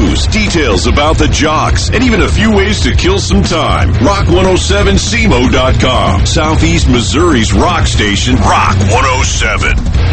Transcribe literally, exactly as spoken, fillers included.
news, details about the jocks, and even a few ways to kill some time. Rock one oh seven C M O dot com. Southeast Missouri's rock station, Rock one oh seven.